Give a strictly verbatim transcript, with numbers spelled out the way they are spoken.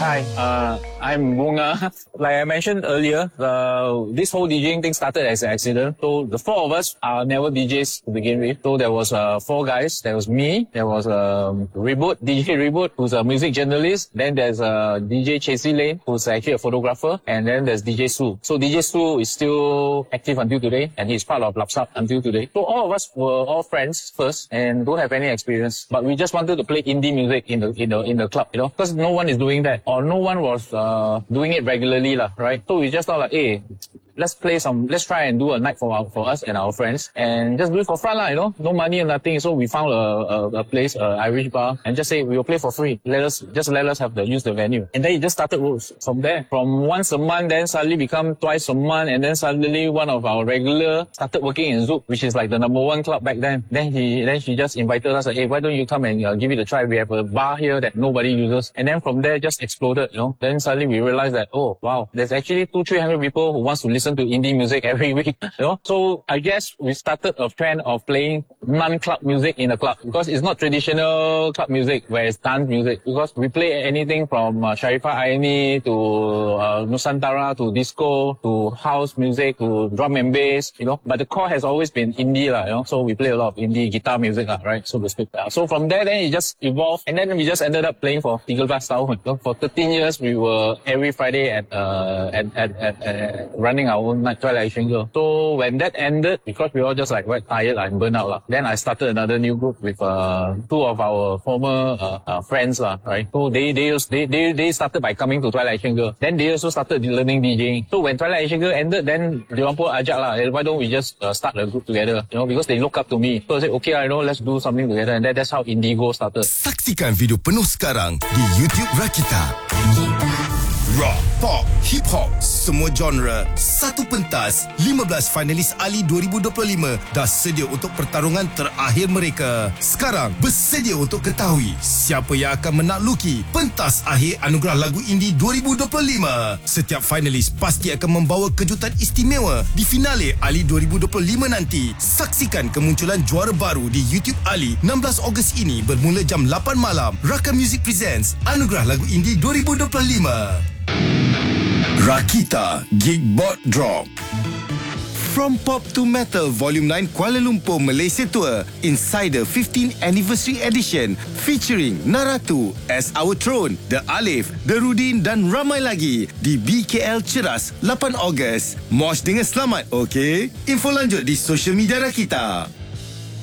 Hi, uh, I'm Bunga. Like I mentioned earlier, uh, this whole DJing thing started as an accident. So the four of us are never D Js to begin with. So there was uh, four guys. There was me. There was um, Reboot, D J Reboot, who's a music journalist. Then there's uh, D J Chasey Lane, who's actually a photographer. And then there's D J Su. So D J Su is still active until today, and he's part of Lapsap until today. So all of us were all friends first and don't have any experience. But we just wanted to play indie music in the in the in the club, you know, because no one is doing that. Or no one was uh, doing it regularly, lah, right? So we just thought like, hey, let's play some, let's try and do a night for our, for us and our friends and just do it for fun, lah, you know, no money or nothing. So we found a, a, a place, a Irish bar, and just say, we'll play for free. Let us, just let us have the, use the venue. And then it just started from there. From once a month, then suddenly become twice a month, and then suddenly one of our regular started working in Zouk, which is like the number one club back then. Then he, then she just invited us, like, hey, why don't you come and uh, give it a try? We have a bar here that nobody uses. And then from there, just exploded, you know. Then suddenly we realized that, oh, wow, there's actually two, three hundred people who wants to listen to indie music every week, you know. So I guess we started a trend of playing non-club music in the club, because it's not traditional club music where it's dance music, because we play anything from uh, Sharifah Aini to uh, Nusantara to disco to house music to drum and bass, you know. But the core has always been indie, lah, you know. So we play a lot of indie guitar music, lah, right, so to speak. Uh, so from there, then it just evolved, and then we just ended up playing for tiga belas tahun. So for thirteen years, we were every Friday at uh, at, at, at, at running our own night, Twilight Asian Girl. So when that ended, because we were all just like quite tired and burnt out, lah, then I started another new group with uh, two of our former uh, uh, friends, lah, right. So they they, they they they started by coming to Twilight Asian Girl. Then they also started learning DJing. So when Twilight Asian Girl ended, then they pun ajak lah, why don't we just uh, start a group together, you know, because they look up to me. So I said, okay, I know, let's do something together, and that, that's how Indigo started. Saksikan video penuh sekarang di YouTube Rakita. Rock, pop, hip hop, semua genre, satu pentas. lima belas finalis Ali dua ribu dua puluh lima dah sedia untuk pertarungan terakhir mereka. Sekarang bersedia untuk ketahui siapa yang akan menakluki pentas akhir Anugerah Lagu Indie dua ribu dua puluh lima. Setiap finalis pasti akan membawa kejutan istimewa di finale Ali dua ribu dua puluh lima nanti. Saksikan kemunculan juara baru di YouTube Ali enam belas Ogos ini bermula jam lapan malam. Rakam Music presents Anugerah Lagu Indie dua ribu dua puluh lima. Rakita Gigbot Drop. From Pop to Metal Volume nine Kuala Lumpur Malaysia Tour Insider fifteenth Anniversary Edition featuring Naratu, As Our Throne, The Alif, The Rudin dan ramai lagi di B K L Ceras lapan Ogos. Mosh dengan selamat, okey? Info lanjut di social media Rakita.